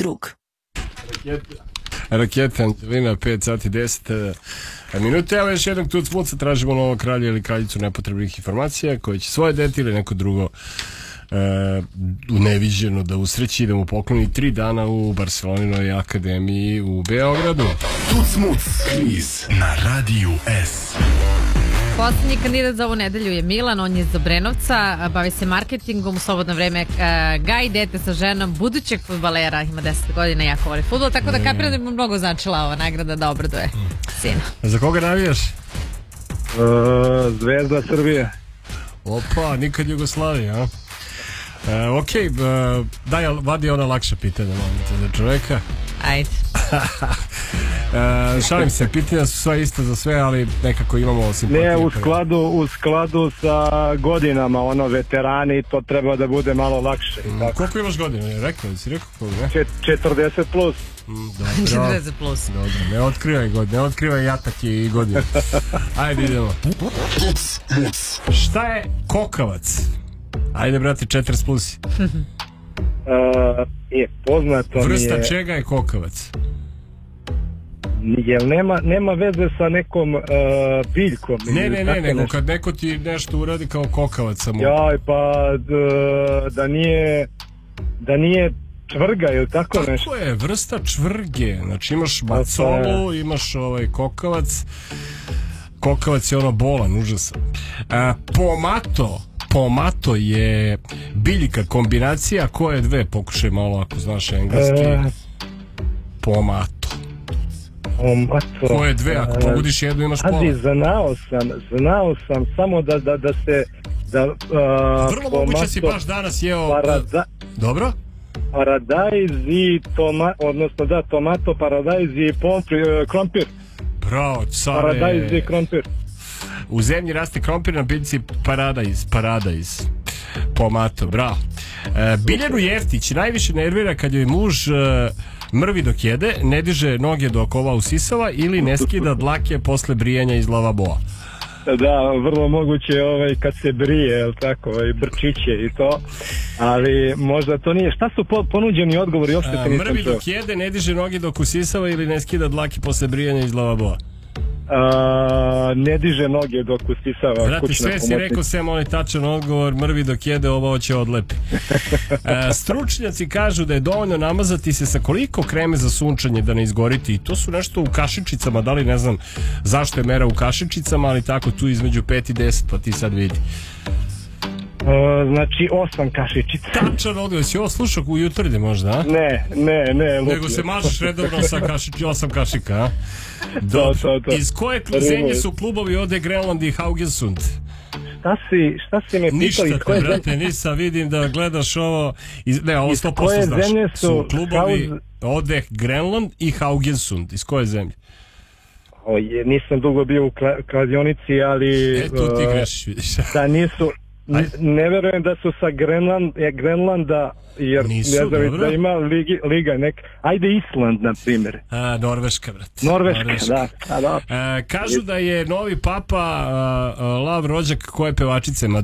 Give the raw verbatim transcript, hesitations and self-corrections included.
drug. Raketa, Raketa Anđelina, pet sati deset minuta. Evo još jednog tuc muca, tražimo novog kralja ili kraljicu nepotrebnih informacija koji će svoje dete ili neko drugo Uh, neviđeno da usreći i da mu pokloni tri dana u Barceloninoj akademiji u Beogradu. Tuc muc kviz na Radiju S. Poslednji kandidat za ovu nedelju je Milan, on je iz Obrenovca, bavi se marketingom u slobodno vreme, uh, gaji dete sa ženom budućeg fudbalera, ima deset godina, jako voli fudbal, tako da kapiram da bi mu mnogo značila ova nagrada da obraduje sina. Za koga navijaš? Uh, Zvezda Srbije. Opa, nikad Jugoslavija, a? Uh, ok, uh, daj, vadi ona lakša pitanja, molim te, za čoveka. Ajde. uh, šalim se, pitanja su sva ista za sve, ali nekako imamo simpatije. Ne, u skladu, u skladu sa godinama, ono, veterani, to treba da bude malo lakše. Mm, tako. Koliko imaš godina? Rekao li si, rekao koliko, ne? Čet, četrdeset plus. Mm, dobro. četrdeset plus. Dobro, ne otkrivaj godine, ne otkrivaj jatak i godine. Ajde, idemo. Šta je kokavac? Ajde, brate, četrdeset plus. Uh, je, poznato Vrsta mi je... čega je kokavac? Jel nema, nema veze sa nekom uh, biljkom? Ne, ne, ne, nego nešto? kad neko ti nešto uradi kao kokavac samo. Jaj, pa d, da nije da nije čvrga ili tako nešto? Tako je, vrsta čvrge. Znači imaš macolu, imaš ovaj kokavac. Kokavac je ono bolan, užasan. A, pomato. Pomato je biljka kombinacija koje dve, pokušaj malo ako znaš engleski. E... Pomato. Pomato. Koje dve, ako pogodiš jednu imaš pola. Pazi, znao sam, znao sam samo da, da, da se da, uh, vrlo moguće si baš danas jeo parada... Dobro? Paradajz i toma, odnosno da, tomato, paradajz i pompri, uh, krompir. Bravo, care. Paradajz i krompir. U zemlji raste krompir, na biljci paradajz, paradajz. Pomato, bravo. E, Biljanu Jeftić najviše nervira kad joj muž e, mrvi dok jede, ne diže noge dok ova usisava ili ne skida dlake posle brijanja iz lavaboa. Da, vrlo moguće ovaj, kad se brije, jel tako, ovaj, brčiće i to, ali možda to nije. Šta su po, ponuđeni odgovori? Uopšte se nisam mrvi čuo. dok jede, ne diže noge dok usisava ili ne skida dlake posle brijanja iz lavaboa. A, ne diže noge dok usisava. Vrati, sve si rekao, sem onaj tačan odgovor, mrvi dok jede, ovo će odlepi. e, stručnjaci kažu da je dovoljno namazati se sa koliko kreme za sunčanje da ne izgoriti, i to su nešto u kašičicama, da li ne znam zašto je mera u kašičicama, ali tako tu između pet i deset, pa ti sad vidi. Uh, znači osam kašičica. Tačan odgovor, si ovo slušao u jutarnje možda, a? Ne, ne, ne. Lupio. Nego se mažeš redovno sa kašiči, osam kašika, a? To, to, to. Iz koje zemlje su klubovi Ode Grenland i Haugesund? Šta si, šta si me pitao? Ništa te, brate, nisam, vidim da gledaš ovo, iz, ne, ovo sto posto znaš. Zemlje su, su klubovi Haus... Ode Grenland i Haugesund. Iz koje zemlje? O, je, nisam dugo bio u kladionici, ali... E, tu ti grešiš, vidiš. Da nisu... N- ne verujem da su sa Grenland, je Grenlanda, jer nisu, ne znam dobro. da ima ligi, liga nek. Ajde Island, na primjer. A, Norveška, brate. Norveška, Norveška. da. A, da. E, kažu da je novi papa a, a, Lav rođak koje pevačice?